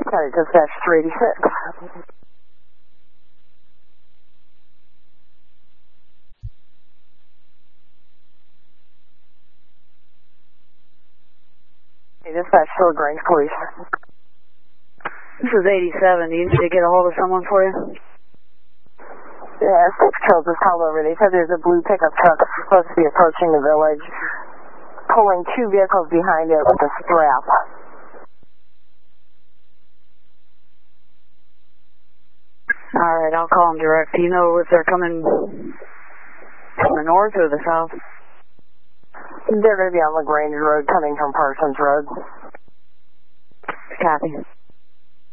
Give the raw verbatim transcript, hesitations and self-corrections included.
County Dispatch three eighty-six. Hey, Dispatch to LaGrange Police. This is eighty-seven. Do you need to get a hold of someone for you? Yeah, six kills is called over. They said there's a blue pickup truck supposed to be approaching the village, pulling two vehicles behind it with a strap. Alright, I'll call them direct. Do you know if they're coming from the north or the south? They're going to be on LaGrange Road coming from Parsons Road. Copy.